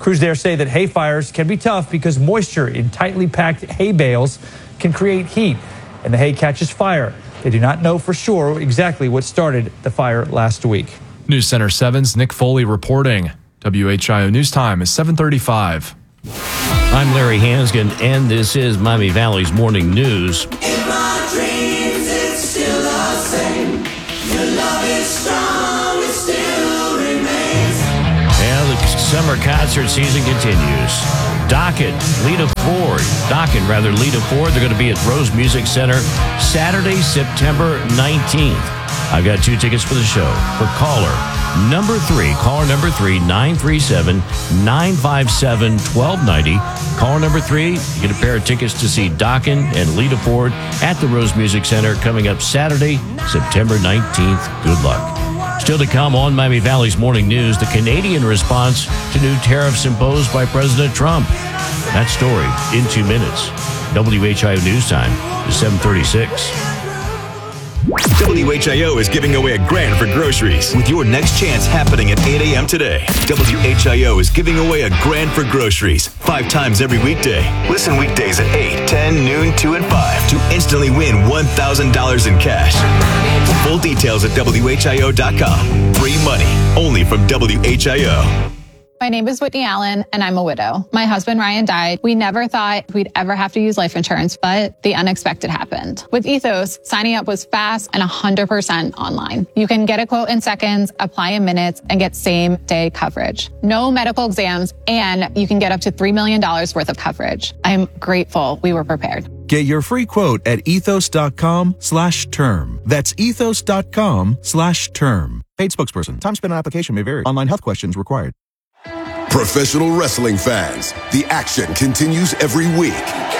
S6: Crews there say that hay fires can be tough because moisture in tightly packed hay bales can create heat, and the hay catches fire. They do not know for sure exactly what started the fire last week.
S5: News Center seven's Nick Foley reporting. W H I O News Time is seven thirty-five.
S1: I'm Larry Hansgen, and this is Miami Valley's Morning News.
S10: In my dreams, it's still the same. Your love is strong, it still remains.
S1: Yeah, the summer concert season continues. Dokken, Lita Ford, Dokken, rather, Lita Ford. They're going to be at Rose Music Center Saturday, September nineteenth. I've got two tickets for the show. For caller number three, caller number three, nine three seven, nine five seven, one two nine zero. Caller number three, you get a pair of tickets to see Dokken and Lita Ford at the Rose Music Center coming up Saturday, September nineteenth. Good luck. Still to come on Miami Valley's Morning News, the Canadian response to new tariffs imposed by President Trump. That story in two minutes. W H I O News Time is seven thirty-six.
S14: W H I O is giving away a grand for groceries with your next chance happening at eight a.m. today. W H I O is giving away a grand for groceries five times every weekday. Listen weekdays at eight, ten, noon, two, and five to instantly win one thousand dollars in cash. Full details at W H I O dot com. Free money only from W H I O.
S13: My name is Whitney Allen, and I'm a widow. My husband, Ryan, died. We never thought we'd ever have to use life insurance, but the unexpected happened. With Ethos, signing up was fast and one hundred percent online. You can get a quote in seconds, apply in minutes, and get same-day coverage. No medical exams, and you can get up to three million dollars worth of coverage. I'm grateful we were prepared.
S15: Get your free quote at ethos.com slash term. That's ethos.com slash term. Paid spokesperson. Time spent on application may vary. Online health questions required.
S23: Professional wrestling fans, the action continues every week.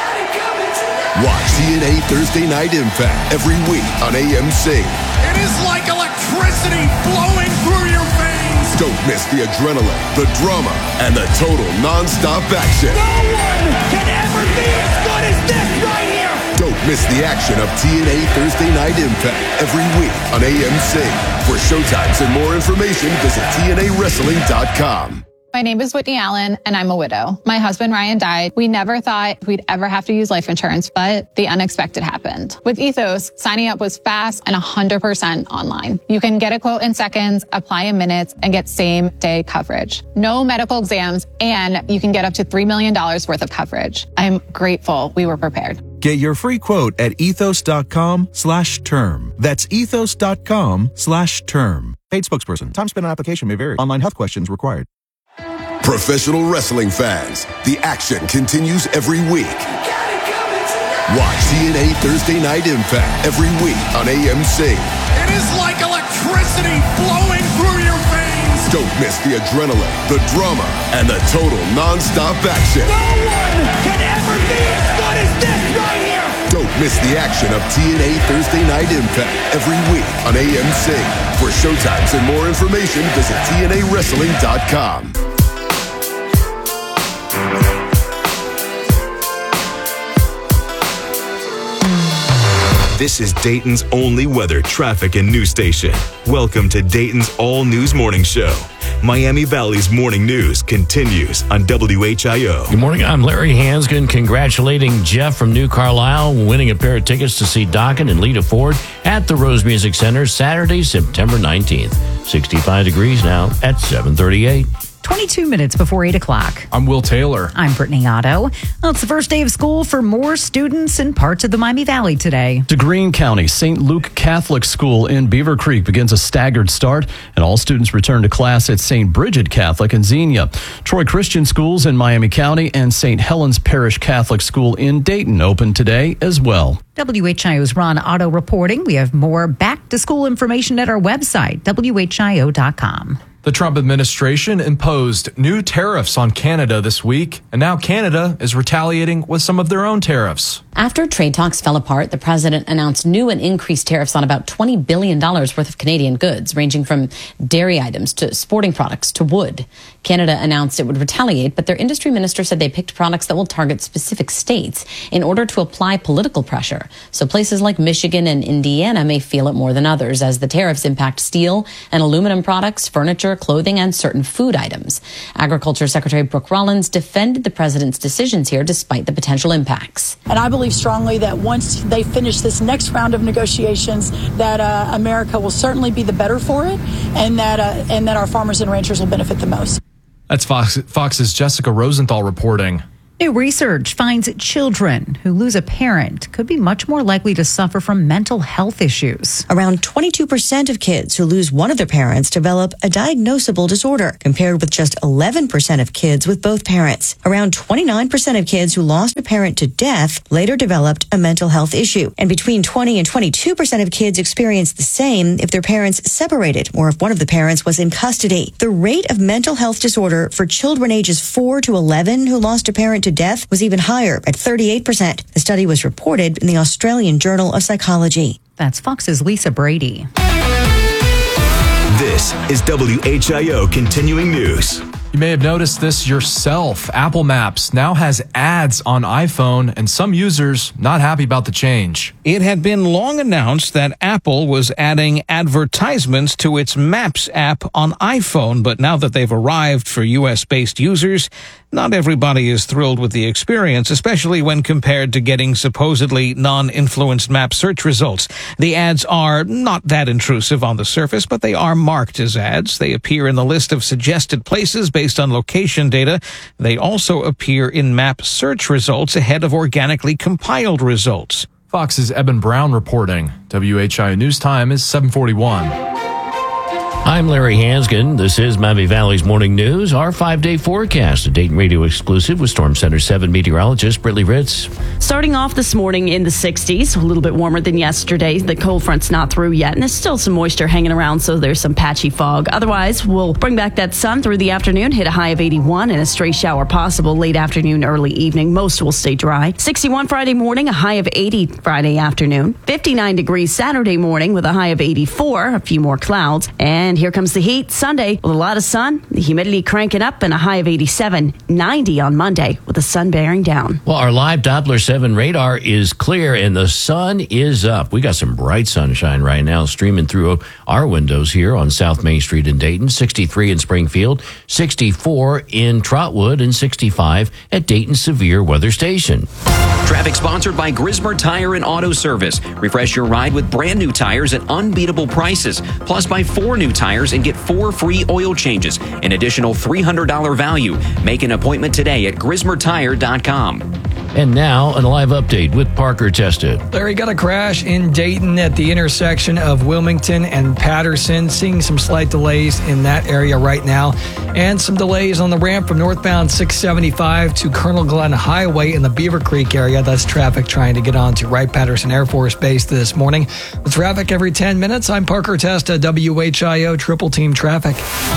S23: Watch T N A Thursday Night Impact every week on A M C.
S10: It is like electricity flowing through your veins.
S23: Don't miss the adrenaline, the drama, and the total non-stop action.
S10: No one can ever be as good as this right here.
S23: Don't miss the action of T N A Thursday Night Impact every week on A M C. For showtimes and more information, visit T N A wrestling dot com.
S13: My name is Whitney Allen, and I'm a widow. My husband, Ryan, died. We never thought we'd ever have to use life insurance, but the unexpected happened. With Ethos, signing up was fast and one hundred percent online. You can get a quote in seconds, apply in minutes, and get same-day coverage. No medical exams, and you can get up to three million dollars worth of coverage. I'm grateful we were prepared.
S15: Get your free quote at ethos.com slash term. That's ethos.com slash term. Paid spokesperson. Time spent on application may vary. Online health questions required.
S23: Professional wrestling fans, the action continues every week. Watch T N A Thursday Night Impact every week on A M C.
S10: It is like electricity flowing through your veins.
S23: Don't miss the adrenaline, the drama, and the total non-stop action.
S10: No one can ever be as good as this right here.
S23: Don't miss the action of T N A Thursday Night Impact every week on A M C. For showtimes and more information, visit T N A wrestling dot com.
S14: This is Dayton's only weather, traffic, and news station. Welcome to Dayton's All News Morning Show. Miami Valley's morning news continues on W H I O.
S1: Good morning. I'm Larry Hansgen, congratulating Jeff from New Carlisle, winning a pair of tickets to see Dokken and Lita Ford at the Rose Music Center Saturday, September nineteenth. sixty-five degrees now at seven thirty-eight.
S4: twenty-two minutes before eight o'clock.
S5: I'm Will Taylor.
S4: I'm Brittany Otto. Well, it's the first day of school for more students in parts of the Miami Valley today.
S11: To Greene County, Saint Luke Catholic School in Beaver Creek begins a staggered start, and all students return to class at Saint Bridget Catholic in Xenia. Troy Christian Schools in Miami County and Saint Helens Parish Catholic School in Dayton open today as well.
S4: W H I O's Ron Otto reporting. We have more back-to-school information at our website, W H I O dot com.
S5: The Trump administration imposed new tariffs on Canada this week, and now Canada is retaliating with some of their own tariffs.
S3: After trade talks fell apart, the president announced new and increased tariffs on about twenty billion dollars worth of Canadian goods, ranging from dairy items to sporting products to wood. Canada announced it would retaliate, but their industry minister said they picked products that will target specific states in order to apply political pressure. So places like Michigan and Indiana may feel it more than others, as the tariffs impact steel and aluminum products, furniture, clothing, and certain food items. Agriculture Secretary Brooke Rollins defended the president's decisions here despite the potential impacts.
S17: And I believe strongly that once they finish this next round of negotiations, that uh, America will certainly be the better for it, and that uh, and that our farmers and ranchers will benefit the most.
S5: That's Fox, Fox's Jessica Rosenthal reporting.
S4: New research finds children who lose a parent could be much more likely to suffer from mental health issues.
S18: Around twenty-two percent of kids who lose one of their parents develop a diagnosable disorder, compared with just eleven percent of kids with both parents. Around twenty-nine percent of kids who lost a parent to death later developed a mental health issue. And between twenty and twenty-two percent of kids experienced the same if their parents separated or if one of the parents was in custody. The rate of mental health disorder for children ages four to eleven who lost a parent to death was even higher at thirty-eight percent. The study was reported in the Australian Journal of Psychology.
S4: That's Fox's Lisa Brady.
S14: This is W H I O Continuing News.
S5: You may have noticed this yourself. Apple Maps now has ads on iPhone, and some users not happy about the change.
S19: It had been long announced that Apple was adding advertisements to its Maps app on iPhone, but now that they've arrived for U S-based users, not everybody is thrilled with the experience, especially when compared to getting supposedly non-influenced map search results. The ads are not that intrusive on the surface, but they are marked as ads. They appear in the list of suggested places based on location data. They also appear in map search results ahead of organically compiled results.
S5: Fox's Eben Brown reporting. W H I O News Time is seven forty-one.
S1: I'm Larry Hansgen. This is Miami Valley's Morning News. Our five-day forecast, a Dayton Radio exclusive with Storm Center seven meteorologist Brittany Ritz.
S7: Starting off this morning in the sixties, a little bit warmer than yesterday. The cold front's not through yet, and there's still some moisture hanging around, so there's some patchy fog. Otherwise, we'll bring back that sun through the afternoon, hit a high of eighty-one, and a stray shower possible late afternoon, early evening. Most will stay dry. sixty-one Friday morning, a high of eighty Friday afternoon. fifty-nine degrees Saturday morning with a high of eighty-four, a few more clouds. And here comes the heat Sunday with a lot of sun, the humidity cranking up, and a high of eighty-seven, ninety on Monday with the sun bearing down.
S1: Well, our live Doppler seven radar is clear and the sun is up. We got some bright sunshine right now streaming through our windows here on South Main Street in Dayton, sixty-three in Springfield, sixty-four in Trotwood, and sixty-five at Dayton Severe Weather Station.
S21: Traffic sponsored by Grismer Tire and Auto Service. Refresh your ride with brand new tires at unbeatable prices. Plus, buy four new tires and get four free oil changes, an additional three hundred dollars value. Make an appointment today at grismer tire dot com.
S1: And now, a live update with Parker Tested.
S8: Larry, got a crash in Dayton at the intersection of Wilmington and Patterson. Seeing some slight delays in that area right now. And some delays on the ramp from northbound six seventy-five to Colonel Glenn Highway in the Beaver Creek area. That's traffic trying to get on to Wright-Patterson Air Force Base this morning. With traffic every ten minutes, I'm Parker Testa, W H I O Triple Team Traffic.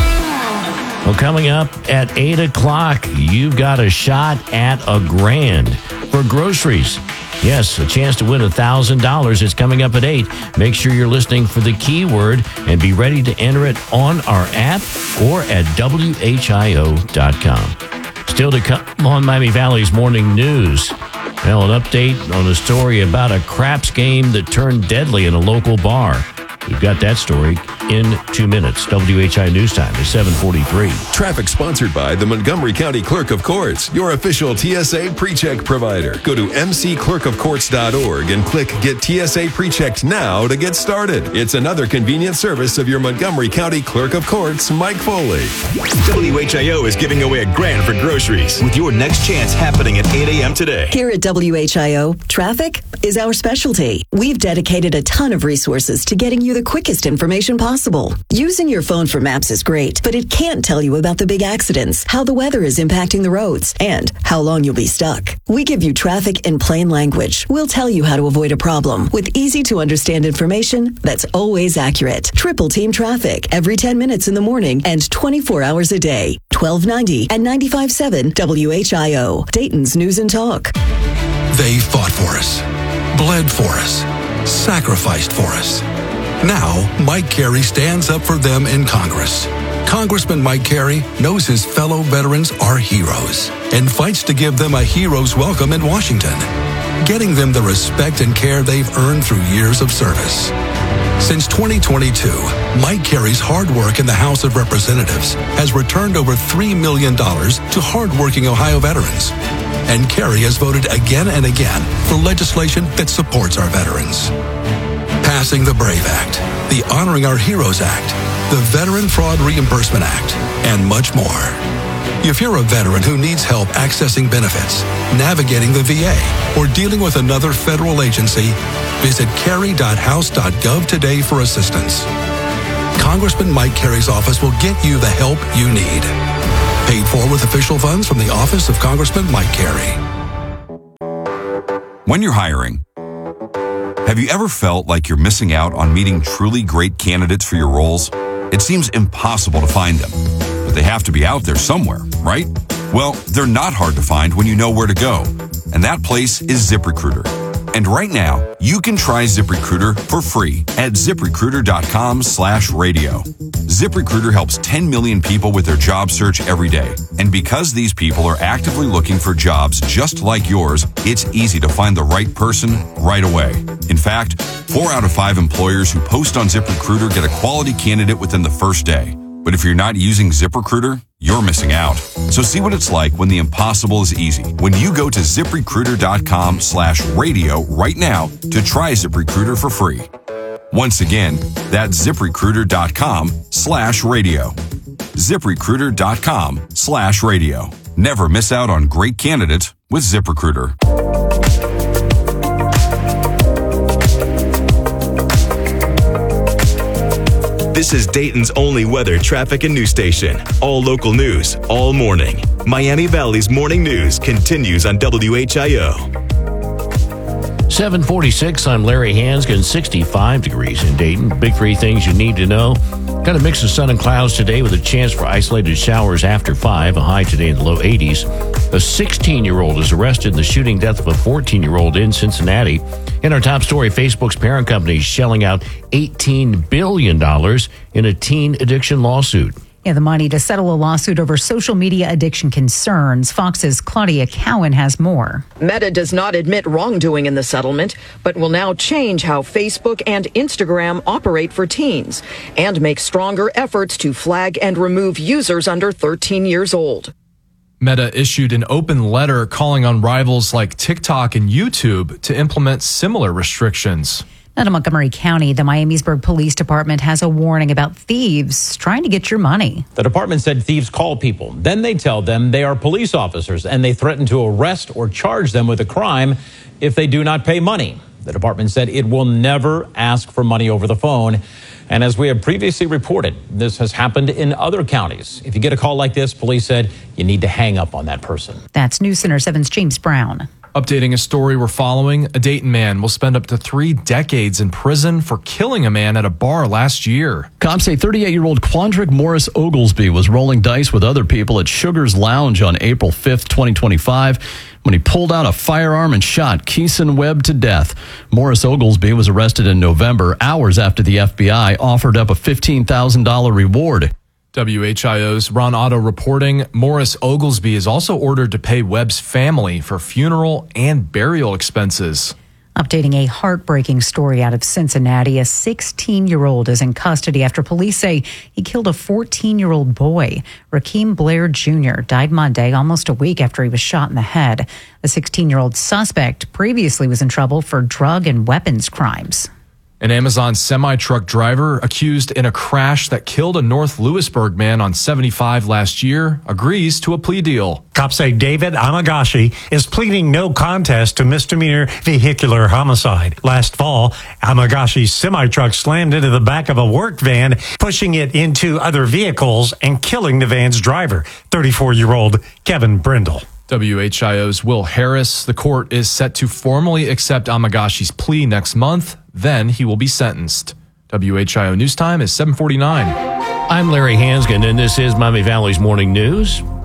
S1: Well, coming up at eight o'clock, you've got a shot at a grand for groceries. Yes, a chance to win one thousand dollars is coming up at eight. Make sure you're listening for the keyword and be ready to enter it on our app or at W H I O dot com. Still to come on Miami Valley's Morning News. Well, an update on a story about a craps game that turned deadly in a local bar. We've got that story in two minutes. W H I News Time is seven forty-three.
S23: Traffic sponsored by the Montgomery County Clerk of Courts, your official T S A PreCheck provider. Go to m c clerk of courts dot org and click Get T S A PreChecked now to get started. It's another convenient service of your Montgomery County Clerk of Courts, Mike Foley.
S14: W H I O is giving away a grand for groceries with your next chance happening at eight a.m. today.
S25: Here at W H I O, traffic is our specialty. We've dedicated a ton of resources to getting you the quickest information possible. Using your phone for maps is great, but it can't tell you about the big accidents, how the weather is impacting the roads, and how long you'll be stuck. We give you traffic in plain language. We'll tell you how to avoid a problem with easy to understand information that's always accurate. Triple Team Traffic every ten minutes in the morning and twenty-four hours a day. twelve ninety and ninety-five point seven W H I O, Dayton's News and Talk.
S2: They fought for us, bled for us, sacrificed for us. Now, Mike Carey stands up for them in Congress. Congressman Mike Carey knows his fellow veterans are heroes and fights to give them a hero's welcome in Washington, getting them the respect and care they've earned through years of service. Since twenty twenty-two, Mike Carey's hard work in the House of Representatives has returned over three million dollars to hardworking Ohio veterans. And Carey has voted again and again for legislation that supports our veterans. Passing the BRAVE Act, the Honoring Our Heroes Act, the Veteran Fraud Reimbursement Act, and much more. If you're a veteran who needs help accessing benefits, navigating the V A, or dealing with another federal agency, visit carey dot house dot gov today for assistance. Congressman Mike Carey's office will get you the help you need. Paid for with official funds from the Office of Congressman Mike Carey.
S9: When you're hiring, have you ever felt like you're missing out on meeting truly great candidates for your roles? It seems impossible to find them, but they have to be out there somewhere, right? Well, they're not hard to find when you know where to go, and that place is ZipRecruiter. And right now, you can try ZipRecruiter for free at ZipRecruiter.com slash radio. ZipRecruiter helps ten million people with their job search every day. And because these people are actively looking for jobs just like yours, it's easy to find the right person right away. In fact, four out of five employers who post on ZipRecruiter get a quality candidate within the first day. But if you're not using ZipRecruiter, you're missing out. So see what it's like when the impossible is easy. When you go to ZipRecruiter.com slash radio right now to try ZipRecruiter for free. Once again, that's ZipRecruiter.com slash radio. ZipRecruiter.com slash radio. Never miss out on great candidates with ZipRecruiter.
S14: This is Dayton's only weather, traffic, and news station. All local news, all morning. Miami Valley's morning news continues on W H I O.
S1: seven forty-six, I'm Larry Hansgen, sixty-five degrees in Dayton. Big three things you need to know. Got a mix of sun and clouds today with a chance for isolated showers after five, a high today in the low eighties. A sixteen-year-old is arrested in the shooting death of a fourteen-year-old in Cincinnati. In our top story, Facebook's parent company is shelling out eighteen billion dollars in a teen addiction lawsuit.
S4: Yeah, the money to settle a lawsuit over social media addiction concerns. Fox's Claudia Cowan has more.
S12: Meta does not admit wrongdoing in the settlement, but will now change how Facebook and Instagram operate for teens and make stronger efforts to flag and remove users under thirteen years old.
S5: Meta issued an open letter calling on rivals like TikTok and YouTube to implement similar restrictions.
S4: Out of Montgomery County, the Miamisburg Police Department has a warning about thieves trying to get your money.
S16: The department said thieves call people. Then they tell them they are police officers, and they threaten to arrest or charge them with a crime if they do not pay money. The department said it will never ask for money over the phone. And as we have previously reported, this has happened in other counties. If you get a call like this, police said you need to hang up on that person.
S4: That's News Center seven's James Brown.
S5: Updating a story we're following, a Dayton man will spend up to three decades in prison for killing a man at a bar last year.
S11: Cops say thirty-eight-year-old Quandrick Morris Oglesby was rolling dice with other people at Sugar's Lounge on April fifth, twenty twenty-five, when he pulled out a firearm and shot Keeson Webb to death. Morris Oglesby was arrested in November, hours after the F B I offered up a fifteen thousand dollars reward.
S5: W H I O's Ron Otto reporting Morris Oglesby is also ordered to pay Webb's family for funeral and burial expenses.
S4: Updating a heartbreaking story out of Cincinnati, a sixteen-year-old is in custody after police say he killed a fourteen-year-old boy. Rakeem Blair Junior died Monday, almost a week after he was shot in the head. The sixteen-year-old suspect previously was in trouble for drug and weapons crimes.
S5: An Amazon semi-truck driver accused in a crash that killed a North Lewisburg man on seventy-five last year agrees to a plea deal.
S22: Cops say David Amagashi is pleading no contest to misdemeanor vehicular homicide. Last fall, Amagashi's semi-truck slammed into the back of a work van, pushing it into other vehicles and killing the van's driver, thirty-four-year-old Kevin Brindle.
S5: W H I O's Will Harris. The court is set to formally accept Amagashi's plea next month. Then he will be sentenced. W H I O News Time is seven forty-nine.
S1: I'm Larry Hansgen, and this is Miami Valley's Morning News.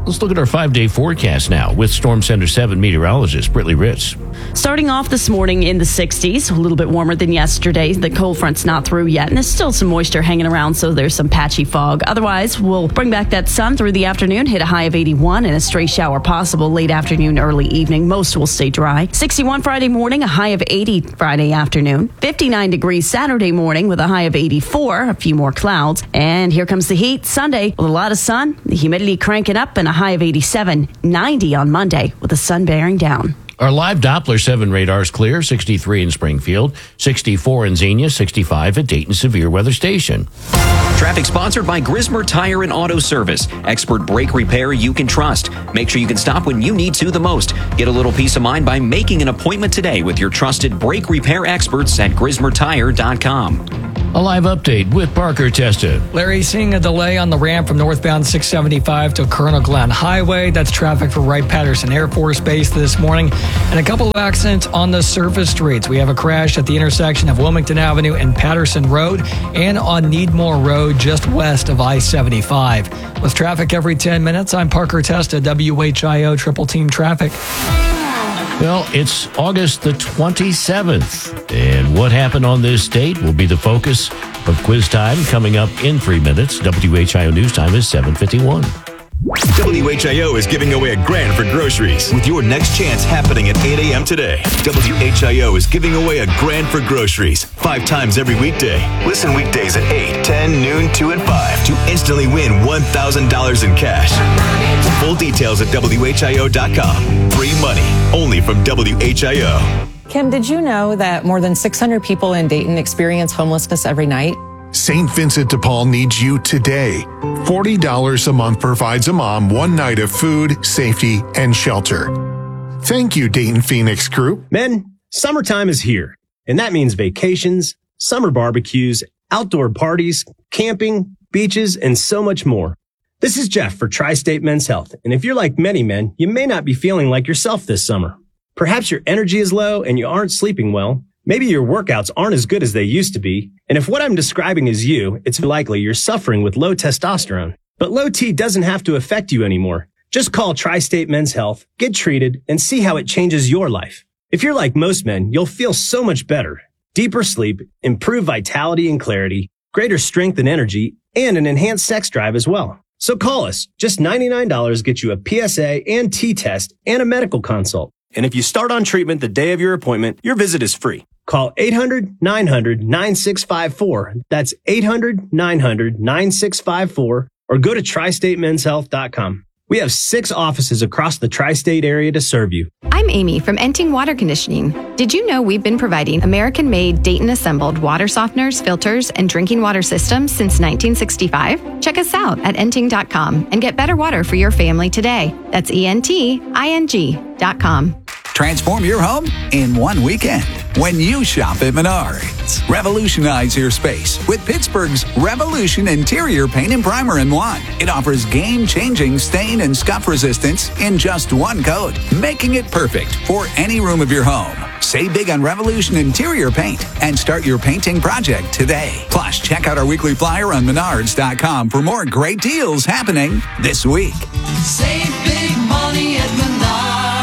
S1: Let's look at our five-day forecast now with Storm Center seven meteorologist Brittany Ritz.
S7: Starting off this morning in the sixties, a little bit warmer than yesterday. The cold front's not through yet, and there's still some moisture hanging around, so there's some patchy fog. Otherwise, we'll bring back that sun through the afternoon, hit a high of eighty-one, and a stray shower possible late afternoon, early evening. Most will stay dry. sixty-one Friday morning, a high of eighty Friday afternoon. fifty-nine degrees Saturday morning with a high of eighty-four, a few more clouds. And here comes the heat Sunday with a lot of sun, the humidity cranking up, and a high of eighty-seven, ninety on Monday with the sun bearing down.
S1: Our live Doppler seven radar is clear, sixty-three in Springfield, sixty-four in Xenia, sixty-five at Dayton Severe Weather Station.
S21: Traffic sponsored by Grismer Tire and Auto Service. Expert brake repair you can trust. Make sure you can stop when you need to the most. Get a little peace of mind by making an appointment today with your trusted brake repair experts at grismer tire dot com.
S1: A live update with Parker Testa.
S8: Larry, seeing a delay on the ramp from northbound six seventy-five to Colonel Glenn Highway. That's traffic for Wright-Patterson Air Force Base this morning. And a couple of accidents on the surface streets. We have a crash at the intersection of Wilmington Avenue and Patterson Road and on Needmore Road just west of I seventy-five. With traffic every ten minutes, I'm Parker Testa, W H I O Triple Team Traffic.
S1: Well, it's August the twenty-seventh, and what happened on this date will be the focus of Quiz Time coming up in three minutes. W H I O News Time is seven fifty-one.
S14: W H I O is giving away a grand for groceries with your next chance happening at eight a.m. today. W H I O is giving away a grand for groceries five times every weekday. Listen weekdays at eight, ten, noon, two, and five to instantly win one thousand dollars in cash. Full details at W H I O dot com. Free money only from W H I O.
S6: Kim, did you know that more than six hundred people in Dayton experience homelessness every night?
S13: Saint Vincent de Paul needs you today. forty dollars a month provides a mom one night of food, safety, and shelter. Thank you, Dayton Phoenix Group.
S15: Men, summertime is here, and that means vacations, summer barbecues, outdoor parties, camping, beaches, and so much more. This is Jeff for Tri-State Men's Health, and if you're like many men, you may not be feeling like yourself this summer. Perhaps your energy is low and you aren't sleeping well. Maybe your workouts aren't as good as they used to be. And if what I'm describing is you, it's likely you're suffering with low testosterone. But low T doesn't have to affect you anymore. Just call Tri-State Men's Health, get treated, and see how it changes your life. If you're like most men, you'll feel so much better. Deeper sleep, improved vitality and clarity, greater strength and energy, and an enhanced sex drive as well. So call us. Just ninety-nine dollars gets you a P S A and T test and a medical consult. And if you start on treatment the day of your appointment, your visit is free. Call eight hundred, nine hundred, nine six five four. That's eight hundred, nine hundred, nine six five four. Or go to tri state men's health dot com. We have six offices across the tri-state area to serve you.
S20: I'm Amy from Enting Water Conditioning. Did you know we've been providing American-made, Dayton-assembled water softeners, filters, and drinking water systems since nineteen sixty-five? Check us out at enting dot com and get better water for your family today. That's E N T I N G dot com.
S24: Transform your home in one weekend when you shop at Menards. Revolutionize your space with Pittsburgh's Revolution Interior Paint and Primer in one. It offers game-changing stain and scuff resistance in just one coat, making it perfect for any room of your home. Save big on Revolution Interior Paint and start your painting project today. Plus, check out our weekly flyer on menards dot com for more great deals happening this week.
S10: Save big money at Menards.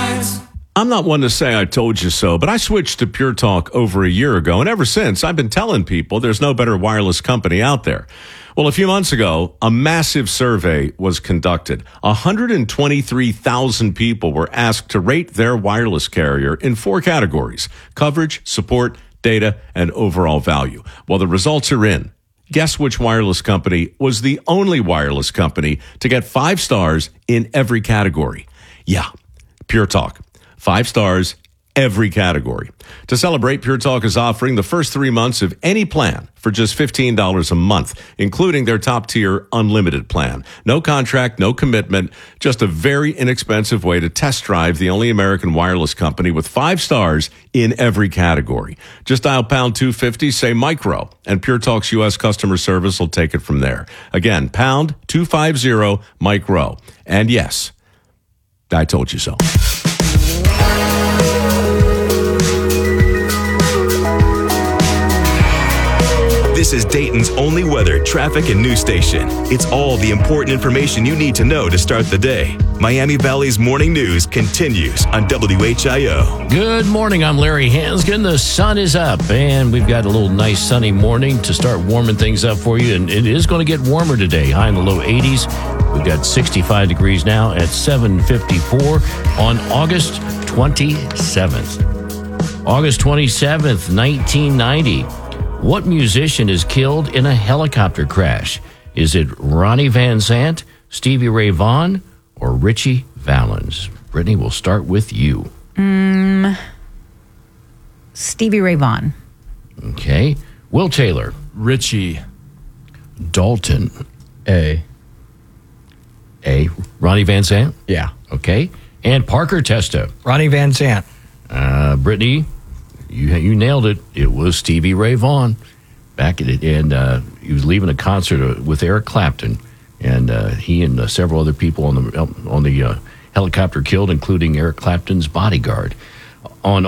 S26: I'm not one to say I told you so, but I switched to Pure Talk over a year ago, and ever since, I've been telling people there's no better wireless company out there. Well, a few months ago, a massive survey was conducted. one hundred twenty-three thousand people were asked to rate their wireless carrier in four categories: coverage, support, data, and overall value. Well, the results are in. Guess which wireless company was the only wireless company to get five stars in every category? Yeah, Pure Talk. Five stars, every category. To celebrate, Pure Talk is offering the first three months of any plan for just fifteen dollars a month, including their top-tier unlimited plan. No contract, no commitment, just a very inexpensive way to test drive the only American wireless company with five stars in every category. Just dial pound two fifty, say micro, and Pure Talk's U S customer service will take it from there. Again, pound two fifty, micro. And yes, I told you so.
S14: This is Dayton's only weather, traffic, and news station. It's all the important information you need to know to start the day. Miami Valley's morning news continues on W H I O.
S1: Good morning. I'm Larry Hansgen. The sun is up, and we've got a little nice sunny morning to start warming things up for you. And it is going to get warmer today, high in the low eighties. We've got sixty-five degrees now at seven fifty-four on August twenty-seventh. August twenty-seventh, nineteen ninety. What musician is killed in a helicopter crash? Is it Ronnie Van Zant, Stevie Ray Vaughan, or Richie Valens? Brittany, we'll start with you.
S4: Mm, Stevie Ray Vaughan.
S1: Okay. Will Taylor.
S5: Richie.
S1: Dalton.
S11: A.
S1: A. Ronnie Van Zant?
S11: Yeah.
S1: Okay. And Parker Testa.
S8: Ronnie Van Zant.
S1: Uh, Brittany, you you nailed it. It was Stevie Ray Vaughan. Back at it, and uh, he was leaving a concert with Eric Clapton, and uh, he and uh, several other people on the on the uh, helicopter killed, including Eric Clapton's bodyguard. On